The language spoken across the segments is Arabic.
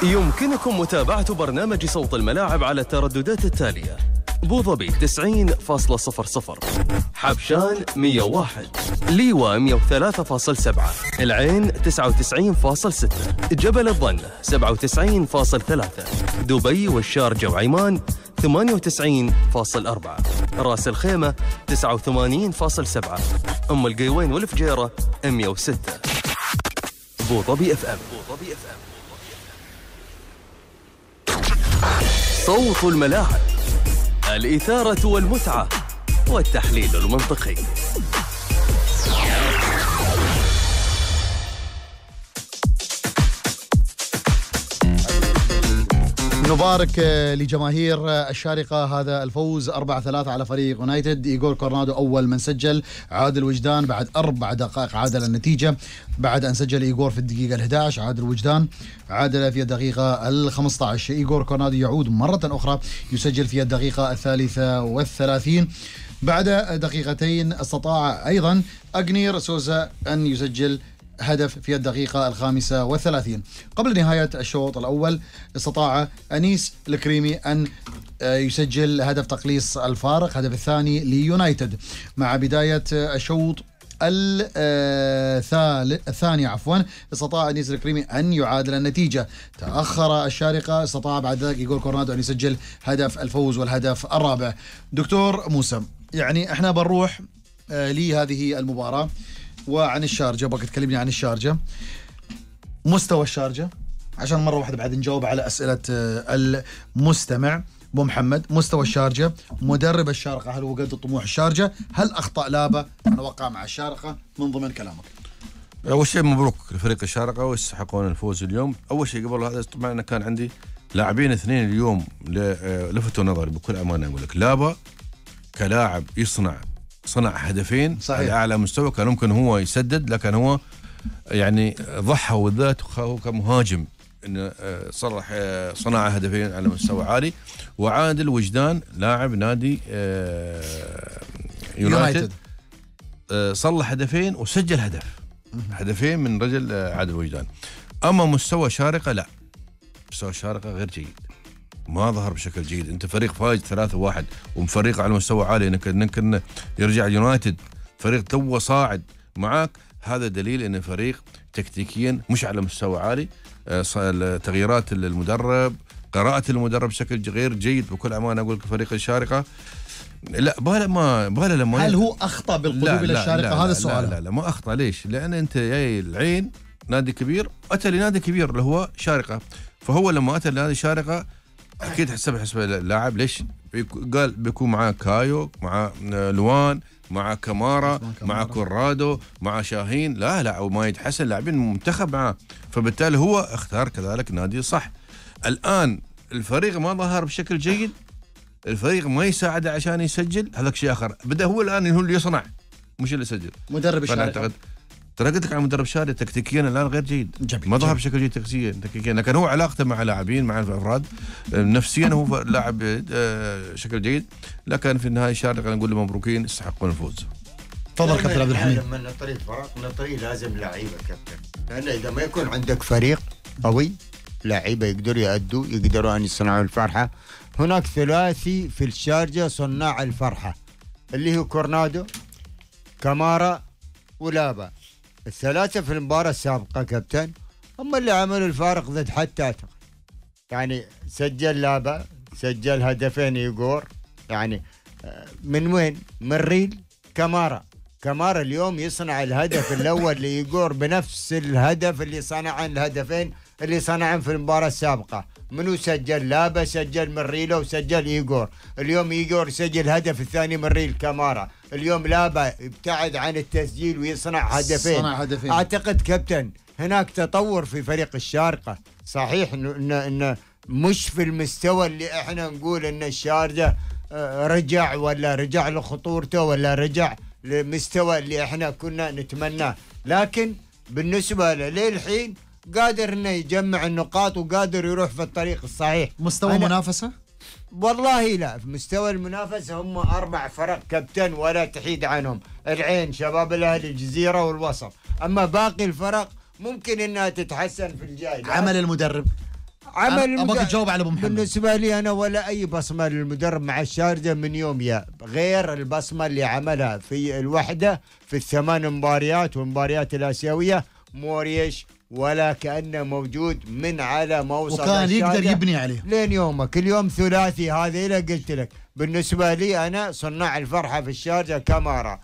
يمكنكم متابعة برنامج صوت الملاعب على الترددات التالية: بوظبي 90.00، حبشان 101، ليوى 103.7، العين 99.6، جبل الظن 97.3، دبي والشارجة وعمان 98.4، راس الخيمة 89.7، أم القيوين والفجيرة 106. بوظبي اف ام. صوت الملاعب، الإثارة والمتعة والتحليل المنطقي. نبارك لجماهير الشارقة هذا الفوز 4-3 على فريق يونايتد. إيغور كورنادو أول من سجل، عادل وجدان بعد 4 دقائق عادل النتيجة بعد أن سجل إيغور في الدقيقة 11. عادل وجدان عادل في الدقيقة 15. إيغور كورنادو يعود مرة أخرى يسجل في الدقيقة 33. بعد دقيقتين استطاع أيضا أغنير سوزا أن يسجل هدف في الدقيقة 35. قبل نهاية الشوط الأول استطاع أنيس الكريمي أن يسجل هدف تقليص الفارق، هدف الثاني ليونايتد. مع بداية الشوط الثاني استطاع أنيس الكريمي أن يعادل النتيجة. تأخر الشارقة، استطاع بعد ذلك إيغور كورنادو أن يسجل هدف الفوز والهدف الرابع. دكتور موسى، يعني احنا بنروح لهذه المباراة وعن الشارجة، بقى تكلمني عن الشارجة، مستوى الشارجة عشان مرة واحدة بعد نجاوب على أسئلة المستمع أبو محمد. مستوى الشارجة، مدرب الشارقة هل هو قد طموح الشارجة؟ هل أخطأ لابا أن وقع مع الشارقة من ضمن كلامك؟ أول شيء مبروك لفريق الشارقة ويستحقون الفوز اليوم. أول شيء قبل هذا طبعا أنا كان عندي لاعبين 2 اليوم لفتوا نظري بكل أمانة. أقول لك لابا كلاعب صنع هدفين على أعلى مستوى، كان ممكن هو يسدد، لكن هو يعني ضحى بالذات هو كمهاجم إنه صنع هدفين على مستوى عالي. وعادل وجدان لاعب نادي يونايتد صلح هدفين وسجل هدفين من رجل عادل وجدان. أما مستوى شارقة لا، مستوى شارقة غير جيد، ما ظهر بشكل جيد. انت فريق فايز 3-1 ومفريق على مستوى عالي، انك يرجع يونايتد فريق تو صاعد معاك، هذا دليل ان فريق تكتيكيا مش على مستوى عالي. تغييرات المدرب، قراءة المدرب بشكل غير جيد بكل امانه. اقول لك فريق الشارقة لا بالا لما هل هو اخطا بالقدوم الى الشارقة؟ هذا السؤال. لا ما اخطا. ليش؟ لان انت جاي العين نادي كبير، اتى لنادي كبير اللي هو شارقة، فهو لما اتى لنادي شارقة اكيد حسب اللاعب. ليش؟ قال بيكون معاه كايو، مع لوان، مع كمارا، مع كورادو، مع شاهين، لا وما يتحسن لاعبين منتخب معاه، فبالتالي هو اختار كذلك نادي صح. الان الفريق ما ظهر بشكل جيد، الفريق ما يساعده عشان يسجل، هذاك شيء اخر. بدا هو الان هو اللي يصنع مش اللي يسجل. مدرب الشارقة ترى قلت لك عن مدرب الشارقة تكتيكيا الان غير جيد، ما ظهر بشكل جيد تكتيكيا، لكن هو علاقته مع لاعبين مع الافراد نفسيا هو لاعب شكل جيد. لكن في النهايه الشارقة نقول له مبروكين، يستحقون الفوز. تفضل كابتن عبد الحميد. لما نطري فرق نطري لازم لعيبه كابتن، لان اذا ما يكون عندك فريق قوي لعيبه يقدروا يأدوا، يقدروا ان يصنعوا الفرحه. هناك ثلاثي في الشارجة صناع الفرحه اللي هو كورنادو، كمارا، ولابا. الثلاثة في المباراة السابقة كابتن هم اللي عملوا الفارق ضد حتى يعني سجل لابا، سجل هدفين إيغور، يعني من وين؟ من ريل كمارا اليوم يصنع الهدف الأول لإيغور بنفس الهدف اللي صنع الهدفين اللي صنعهم في المباراة السابقة. منو سجل؟ لابا سجل من ريله وسجل إيغور. اليوم إيغور سجل الهدف الثاني من ريل كمارا. اليوم لابا ابتعد عن التسجيل ويصنع هدفين. أعتقد كابتن هناك تطور في فريق الشارقة. صحيح إنه مش في المستوى اللي احنا نقول إن الشارقة رجع ولا رجع لخطورته ولا رجع لمستوى اللي احنا كنا نتمناه، لكن بالنسبة للحين قادر انه يجمع النقاط وقادر يروح في الطريق الصحيح. مستوى منافسة؟ والله لا، في مستوى المنافسة هم 4 فرق كابتن ولا تحيد عنهم، العين، شباب الاهلي، الجزيرة والوسط. اما باقي الفرق ممكن انها تتحسن في الجاي. عمل المدرب عمل ابغاك تجاوب على ابو محمد. بالنسبه لي انا ولا اي بصمه للمدرب مع الشارجه من يوم غير البصمه اللي عملها في الوحده في الثمان مباريات والمباريات الاسيويه. موريش ولا كأنه موجود من على ما وصل وكان يقدر يبني عليه لين يومك. اليوم ثلاثي هذه اللي قلت لك. بالنسبة لي أنا صناع الفرحة في الشارجة كامارا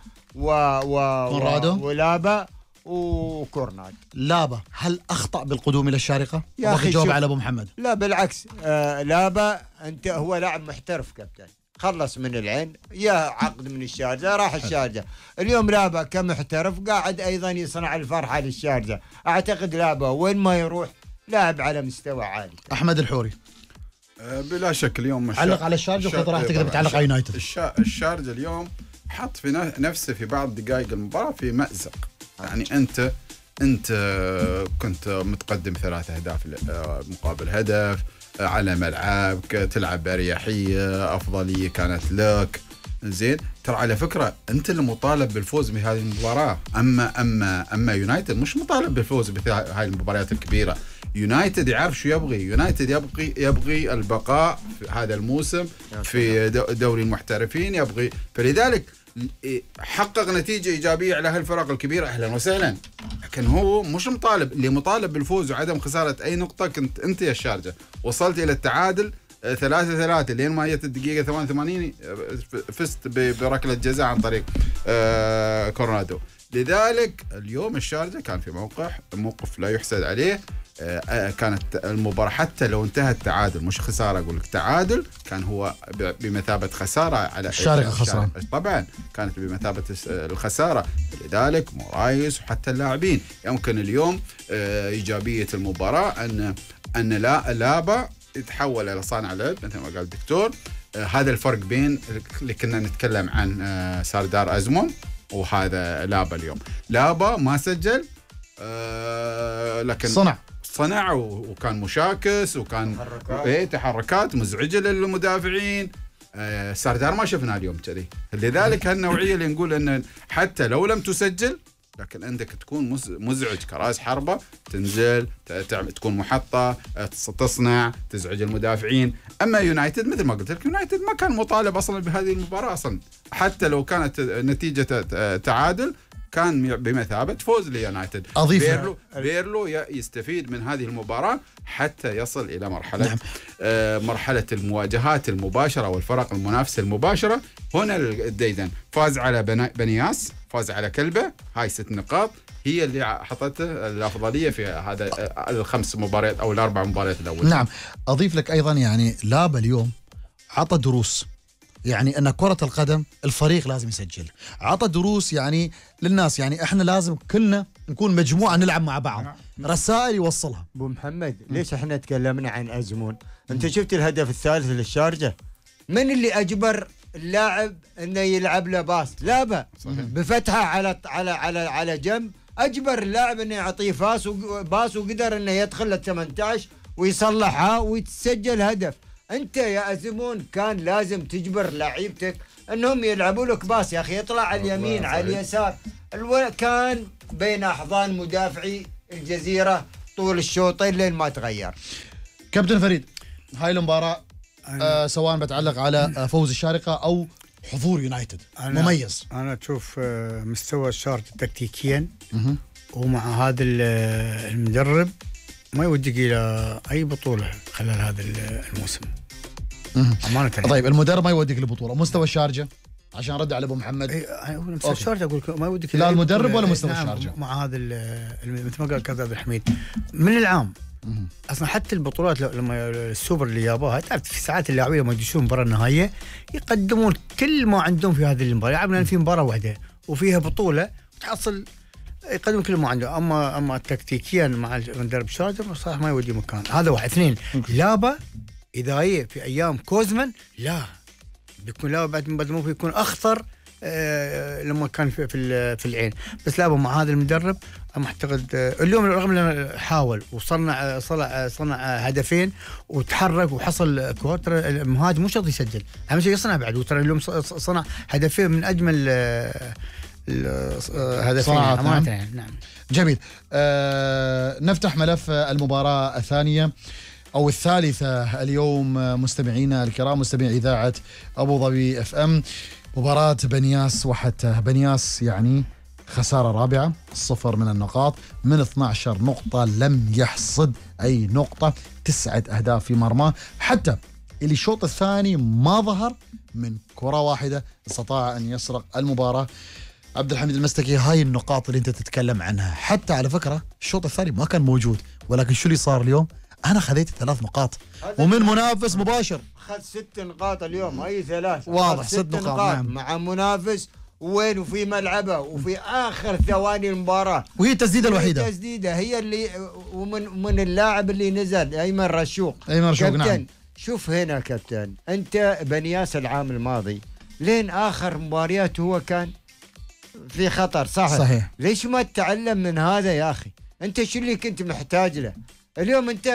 ولابا وكورناد. لابا هل أخطأ بالقدوم إلى الشارقة؟ يا أخي جاوب على أبو محمد. لا بالعكس، لابا أنت هو لاعب محترف كابتن، خلص من العين يا عقد من الشارجة راح الشارجة. اليوم لابا كمحترف قاعد أيضا يصنع الفرحة للشارجة. أعتقد لابا وين ما يروح لاعب على مستوى عالي. أحمد الحوري بلا شك اليوم علق على الشارجة وكنت راح تقدر تعلق على يونايتد. الشارجة اليوم حط في نفسه في بعض دقائق المباراة في مأزق. يعني أنت كنت متقدم 3 أهداف مقابل هدف على ملعبك، تلعب بأريحية، أفضلية كانت لك. زين، ترى على فكرة أنت اللي مطالب بالفوز بهذه المباراة. أما يونايتد مش مطالب بالفوز بهذه المباريات الكبيرة. يونايتد يعرف شو يبغي. يونايتد يبغي البقاء في هذا الموسم في دوري المحترفين، يبغي. فلذلك حقق نتيجة إيجابية على هالفرق الكبيرة، أهلا وسهلا. لكن هو مش مطالب. اللي مطالب بالفوز وعدم خسارة أي نقطة كنت أنت يا الشارجة. وصلت إلى التعادل 3-3 لين ما جت الدقيقة 88 فزت بركلة جزاء عن طريق كورنادو. لذلك اليوم الشارجة كان في موقف لا يحسد عليه. كانت المباراة حتى لو انتهت تعادل، مش خسارة، أقول لك تعادل، كان هو بمثابة خسارة على الشارقة. خسران طبعا كانت بمثابة الخسارة. لذلك مورايس وحتى اللاعبين يمكن اليوم إيجابية المباراة أن لابا يتحول إلى صانع لعب مثل ما قال الدكتور. هذا الفرق بين اللي كنا نتكلم عن ساردار أزمون وهذا لابا. اليوم لابا ما سجل لكن صنع وكان مشاكس وكان تحركات مزعجة للمدافعين. ساردار ما شفنا اليوم كذي. لذلك هالنوعية اللي نقول أن حتى لو لم تسجل لكن عندك تكون مزعج كراس حربة، تنزل تكون محطة، تصنع، تزعج المدافعين. أما يونايتد مثل ما قلت لك، يونايتد ما كان مطالب أصلا بهذه المباراة أصلا. حتى لو كانت نتيجة تعادل كان بمثابة فوز ليونايتد. بيرلو يستفيد من هذه المباراة حتى يصل إلى مرحلة مرحلة المواجهات المباشرة والفرق المنافسة المباشرة. هنا الديدن فاز على بنياس، فاز على كلبة. هاي 6 نقاط هي اللي حطت الأفضلية في هذا ال5 مباريات أو ال4 مباريات الأول. نعم، أضيف لك أيضا يعني لابا اليوم عطى دروس، يعني أن كرة القدم الفريق لازم يسجل. عطى دروس يعني للناس، يعني إحنا لازم كلنا نكون مجموعة نلعب مع بعض. رسائل يوصلها. أبو محمد ليش إحنا تكلمنا عن أزمون؟ أنت شفت الهدف الثالث للشارجة؟ من اللي أجبر اللاعب إنه يلعب له باس؟ لابا بفتحة على جنب، أجبر اللاعب إنه يعطيه باس وقدر إنه يدخل ل 18 ويصلحها ويتسجل هدف. أنت يا أزمون كان لازم تجبر لعيبتك أنهم يلعبوا لك باس يا أخي، يطلع على اليمين على اليسار. كان بين أحضان مدافعي الجزيرة طول الشوطين لين ما تغير. كابتن فريد، هاي المباراة سواء بتعلق على فوز الشارقة أو حضور يونايتد مميز. أنا أشوف مستوى الشارقة تكتيكيا ومع هذا المدرب ما يوديك إلى أي بطولة خلال هذا الموسم أمانة. طيب المدرب ما يوديك لبطولة. مستوى الشارجة عشان رد على أبو محمد. مستوى الشارجة أقول ما يوديك لا المدرب ولا مستوى الشارجة. مع هذا مثل ما قال كذا عبد الحميد من العام اصلا. حتى البطولات لما السوبر اللي جابوها، تعرف في ساعات اللاعبين لما يدشون المباراه النهائيه يقدمون كل ما عندهم في هذه المباراه. يلعبون في مباراه واحده وفيها بطوله وتحصل يقدم كل ما عنده. اما تكتيكيا مع المدرب شادر صراحه ما يودي مكان. هذا واحد. 2 لابا اذا هي في ايام كوزمان لا بيكون لابا بعد ما يكون اخطر لما كان في العين. بس لابا مع هذا المدرب أنا أعتقد اليوم رغم أنه حاول صنع هدفين وتحرك وحصل كوارتر. المهاجم مش شرط يسجل، أهم شيء يصنع بعد. وترى اليوم صنع هدفين من أجمل هدفين أمانة. نعم جميل. نفتح ملف المباراة الثانية. أو الثالثة اليوم مستمعينا الكرام، مستمعي إذاعة أبو ظبي FM. مباراة بنياس وحتى بنياس يعني خسارة رابعة، 0 من النقاط من 12 نقطة، لم يحصد أي نقطة، 9 أهداف في مرماه، حتى اللي الشوط الثاني ما ظهر من كرة واحدة استطاع أن يسرق المباراة. عبد الحميد المستكي، هاي النقاط اللي أنت تتكلم عنها، حتى على فكرة الشوط الثاني ما كان موجود، ولكن شو اللي صار اليوم؟ أنا خذيت 3 نقاط ومن منافس مباشر. أخذ 6 نقاط اليوم، أي 3 واضح 6 نقاط نعم. مع منافس وين وفي ملعبه وفي آخر ثواني المباراة، وهي التسديدة الوحيدة، التسديدة هي اللي ومن اللاعب اللي نزل أيمن رشوق. نعم. شوف هنا كابتن، أنت بنياس العام الماضي لين آخر مباريات هو كان في خطر، صحيح. ليش ما تتعلم من هذا يا أخي؟ أنت شو اللي كنت محتاج له؟ اليوم أنت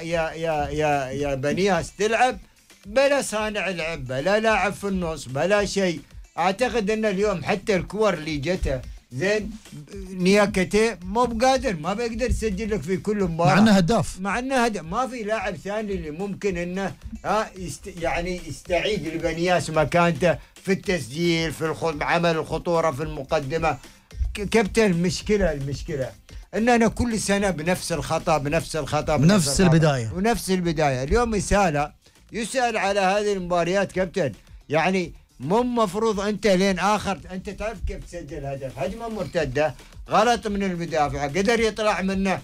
يا بنياس تلعب بلا صانع لعب، بلا لاعب في النص، بلا شيء. أعتقد أن اليوم حتى الكور اللي جته زين، نياكتي ما بيقدر يسجل لك في كل مباراة، مع انه هداف، ما في لاعب ثاني اللي ممكن انه يعني يستعيد لبنياس مكانته في التسجيل، في عمل الخطورة في المقدمة. كابتن المشكلة اننا كل سنة بنفس الخطأ بنفس البداية. اليوم يسأل على هذه المباريات كابتن، يعني مو مفروض انت لين اخر، انت تعرف كيف تسجل هدف، هجمه مرتده غلط من المدافع، قدر يطلع منه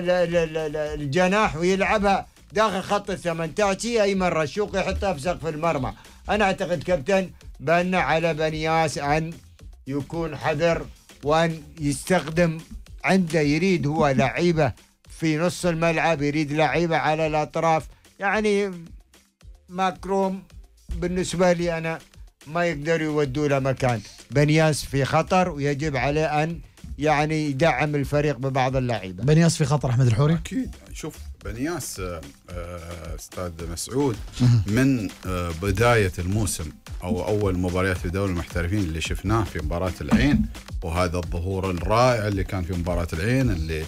الجناح ويلعبها داخل خط ال 18، ايمن رشوق يحطها في سقف المرمى. انا اعتقد كابتن بان على بنياس ان يكون حذر، وان يستخدم عنده، يريد هو لعيبه في نص الملعب، يريد لعيبه على الاطراف. يعني ماكروم بالنسبه لي انا ما يقدروا يودوا له مكان. بنياس في خطر ويجب عليه أن يعني يدعم الفريق ببعض اللاعبين. بنياس في خطر أحمد الحوري؟ أكيد. شوف بنياس أستاذ مسعود، من بداية الموسم أو أول مباريات في دوري المحترفين اللي شفناه في مباراة العين، وهذا الظهور الرائع اللي كان في مباراة العين، اللي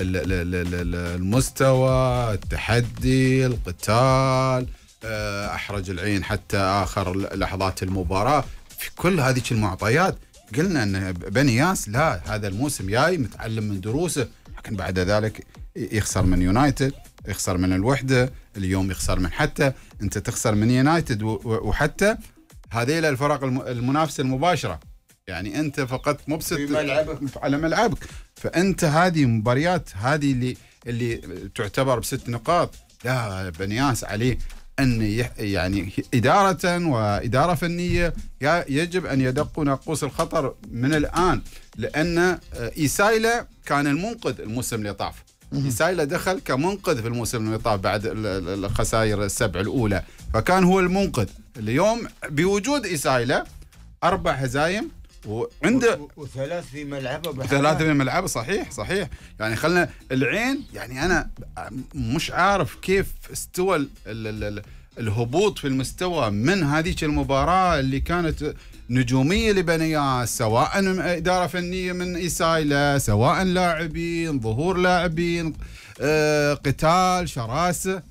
المستوى، التحدي، القتال، أحرج العين حتى آخر لحظات المباراة. في كل هذه المعطيات قلنا أن بنياس لا، هذا الموسم جاي متعلم من دروسه، لكن بعد ذلك يخسر من يونايتد، يخسر من الوحدة، اليوم يخسر من، حتى أنت تخسر من يونايتد وحتى هذه الفرق المنافسة المباشرة، يعني أنت فقط مبسط على ملعبك. فأنت هذه مباريات هذه اللي تعتبر ب6 نقاط، لا بنياس عليه أن يعني إدارة وإدارة فنية يجب أن يدقوا ناقوس الخطر من الآن، لأن إيسايلا كان المنقذ الموسم اللي طاف. إيسايلا دخل كمنقذ في الموسم اللي طاف بعد الخسائر 7 الأولى، فكان هو المنقذ. اليوم بوجود إيسايلا 4 هزايم وعنده وثلاث في ملعبه صحيح. يعني خلنا العين، يعني أنا مش عارف كيف استوى الهبوط في المستوى من هذه المباراة اللي كانت نجومية لبنياس، سواء إدارة فنية من إيسايلا، سواء لاعبين، ظهور لاعبين، قتال، شراسة.